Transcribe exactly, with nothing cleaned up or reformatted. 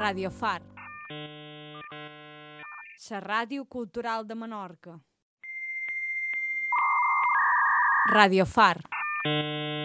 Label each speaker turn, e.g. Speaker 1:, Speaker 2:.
Speaker 1: Radio Far, la ràdio cultural de Menorca. Radio Far.